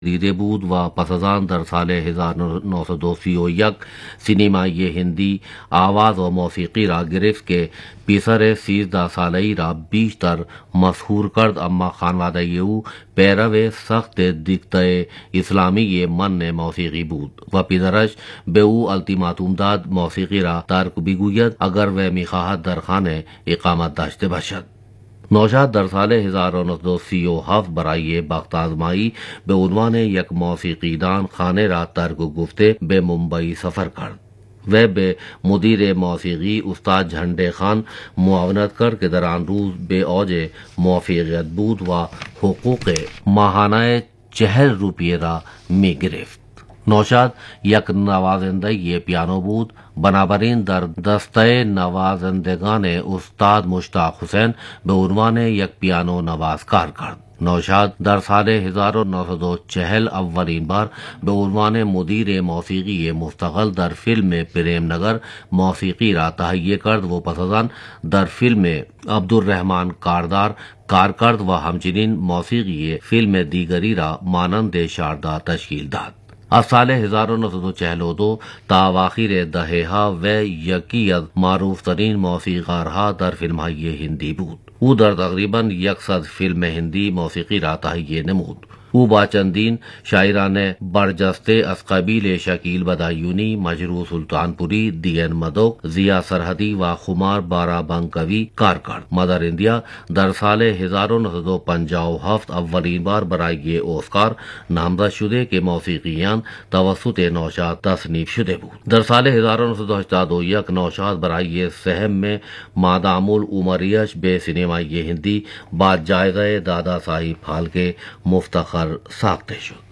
دیده بود و پس از آن در سال 1931 سینمای هندی آواز و موسیقی را گرفت که پسر 13 ساله‌ای را بیشتر مشهور کرد، اما خانواده او پیرو سخت دیکته اسلامی من موسیقی بود و پدرش به او التیماتوم داد موسیقی را ترک بگوید اگر وہ میخواهد در خانه اقامت داشته باشد. نوشاد در سال 1937 برای بخت آزمایی به عنوان یک موسیقیدان خانه را ترک گفته به ممبئی سفر کرد. وہ به مدیر موسیقی استاد جھنڈے خان معاونت کرد که در آن روز به اوج موفقیت بود و حقوق ماهانه 40 روپیه را می گرفت. نوشاد یک نوازنده پیانو بود، بنابراین در دسته نوازندگان استاد مشتاق حسین به عنوان یک پیانو نواز کار کرد. نوشاد در سال 1940 اولین بار به عنوان مدیر موسیقی مستقل در فیلم پریم نگر موسیقی را تهیه کرد و پس از آن در فیلم عبدالرحمن کاردار کار کرد و همچنین موسیقی فیلم دیگری را مانند شاردا تشکیل داد. از سال 1942 تا اواخر دهه ها و یکی از معروف ترین موسیقارها در فیلم های هندی بود. او در تقریباً 100 فیلم هندی موسیقی را تهیه نمود. او با چندین شاعران برجسته از قبیل شکیل بدایونی، مجروح سلطانپوری، دی.این. مدوک، ضیا سرحدی و خمار بارابنکوی کار کرد. مدر انڈیا در سال 1957 اولین بار برای اسکار نامزد شده که موسیقیان توسط نوشاد تصنیف شده بود. در سال 1981 نوشاد برای سهم مادام العمریش به سینمای هندی با جایزه دادا صاحب پھالکے مفتخر ساخته شد.